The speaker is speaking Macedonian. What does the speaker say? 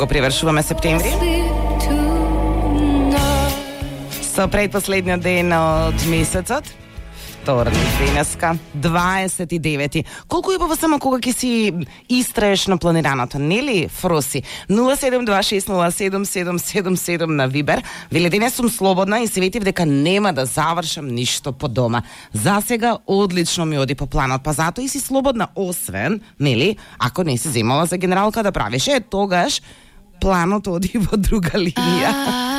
го привршуваме септември. Со предпоследниот ден од месецот, вторник денеска, 29. Колку убаво само кога ќе си истраеш на планираното, нели, Фроси? 072607777 на Вибер. Веле, денес сум слободна и се ветив дека нема да завршам ништо по дома. За сега одлично ми оди по планот, па затоа и си слободна, освен, нели, ако не си земала за генералка да правиш, тогаш планот оди во друга линија.